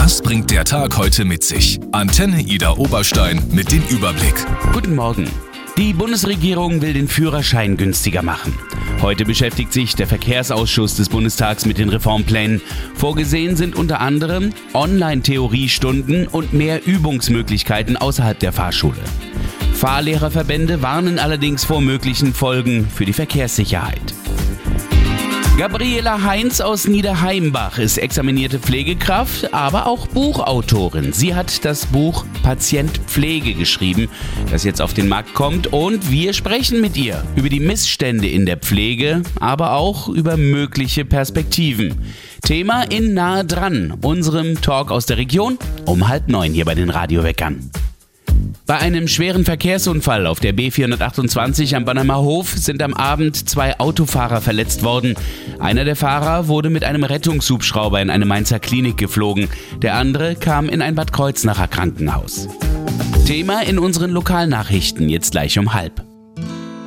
Was bringt der Tag heute mit sich? Antenne Ida Oberstein mit dem Überblick. Guten Morgen. Die Bundesregierung will den Führerschein günstiger machen. Heute beschäftigt sich der Verkehrsausschuss des Bundestags mit den Reformplänen. Vorgesehen sind unter anderem Online-Theoriestunden und mehr Übungsmöglichkeiten außerhalb der Fahrschule. Fahrlehrerverbände warnen allerdings vor möglichen Folgen für die Verkehrssicherheit. Gabriela Heinz aus Niederheimbach ist examinierte Pflegekraft, aber auch Buchautorin. Sie hat das Buch Patient Pflege geschrieben, das jetzt auf den Markt kommt, und wir sprechen mit ihr über die Missstände in der Pflege, aber auch über mögliche Perspektiven. Thema in Nahe dran, unserem Talk aus der Region um 8:30 hier bei den Radioweckern. Bei einem schweren Verkehrsunfall auf der B428 am Bannheimer Hof sind am Abend 2 Autofahrer verletzt worden. Einer der Fahrer wurde mit einem Rettungshubschrauber in eine Mainzer Klinik geflogen. Der andere kam in ein Bad Kreuznacher Krankenhaus. Thema in unseren Lokalnachrichten jetzt gleich um 12:30.